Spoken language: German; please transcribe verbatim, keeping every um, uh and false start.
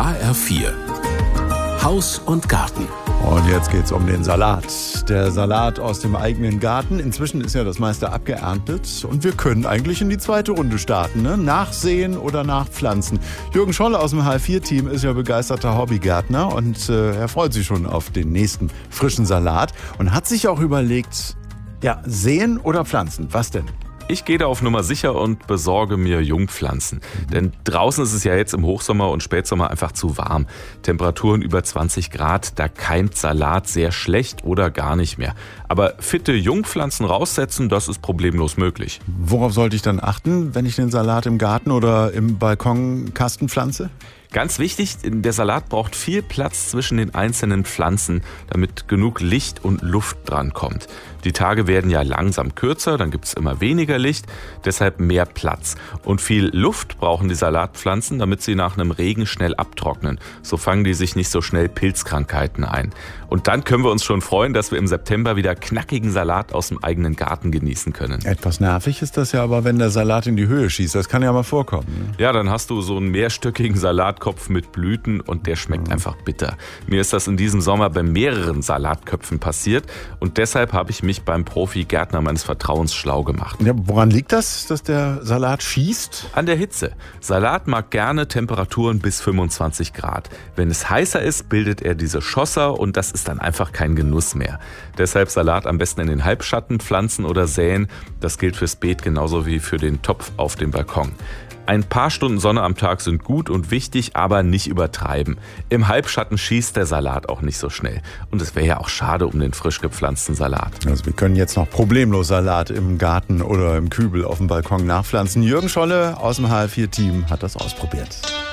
H R vier Haus und Garten. Und jetzt geht's um den Salat. Der Salat aus dem eigenen Garten. Inzwischen ist ja das meiste abgeerntet. Und wir können eigentlich in die zweite Runde starten. Ne? Nachsehen oder nachpflanzen. Jürgen Scholle aus dem H R vier Team ist ja begeisterter Hobbygärtner. Und äh, er freut sich schon auf den nächsten frischen Salat. Und hat sich auch überlegt, ja, säen oder pflanzen? Was denn? Ich gehe da auf Nummer sicher und besorge mir Jungpflanzen. Denn draußen ist es ja jetzt im Hochsommer und Spätsommer einfach zu warm. Temperaturen über zwanzig Grad, da keimt Salat sehr schlecht oder gar nicht mehr. Aber fitte Jungpflanzen raussetzen, das ist problemlos möglich. Worauf sollte ich dann achten, wenn ich den Salat im Garten oder im Balkonkasten pflanze? Ganz wichtig, der Salat braucht viel Platz zwischen den einzelnen Pflanzen, damit genug Licht und Luft dran kommt. Die Tage werden ja langsam kürzer, dann gibt es immer weniger Licht, deshalb mehr Platz. Und viel Luft brauchen die Salatpflanzen, damit sie nach einem Regen schnell abtrocknen. So fangen die sich nicht so schnell Pilzkrankheiten ein. Und dann können wir uns schon freuen, dass wir im September wieder knackigen Salat aus dem eigenen Garten genießen können. Etwas nervig ist das ja aber, wenn der Salat in die Höhe schießt. Das kann ja mal vorkommen. Ne? Ja, dann hast du so einen mehrstöckigen Salatkopf mit Blüten und der schmeckt mhm. einfach bitter. Mir ist das in diesem Sommer bei mehreren Salatköpfen passiert und deshalb habe ich mich beim Profi-Gärtner meines Vertrauens schlau gemacht. Ja, woran liegt das, dass der Salat schießt? An der Hitze. Salat mag gerne Temperaturen bis fünfundzwanzig Grad. Wenn es heißer ist, bildet er diese Schlosser und das ist dann einfach kein Genuss mehr. Deshalb Salat am besten in den Halbschatten pflanzen oder säen. Das gilt fürs Beet genauso wie für den Topf auf dem Balkon. Ein paar Stunden Sonne am Tag sind gut und wichtig, aber nicht übertreiben. Im Halbschatten schießt der Salat auch nicht so schnell. Und es wäre ja auch schade um den frisch gepflanzten Salat. Also wir können jetzt noch problemlos Salat im Garten oder im Kübel auf dem Balkon nachpflanzen. Jürgen Scholle aus dem H R vier Team hat das ausprobiert.